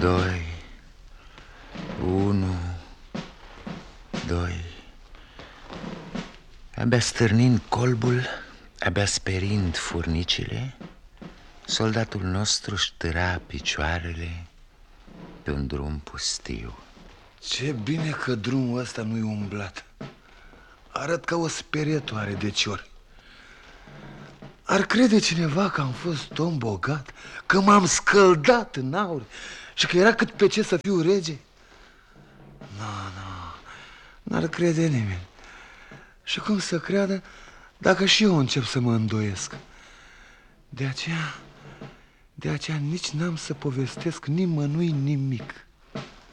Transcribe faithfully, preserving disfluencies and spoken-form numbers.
doi, unu, doi. Abia stârnind colbul, abia sperind furnicile, soldatul nostru își târa picioarele pe un drum pustiu. Ce bine că drumul ăsta nu-i umblat. Arăt ca o sperietoare de ciori. Ar crede cineva că am fost om bogat, că m-am scăldat în aur și că era cât pe ce să fiu rege? Nu, nu, n-ar crede nimeni. Și cum să creadă dacă și eu încep să mă îndoiesc? De aceea, de aceea nici n-am să povestesc nimănui nimic.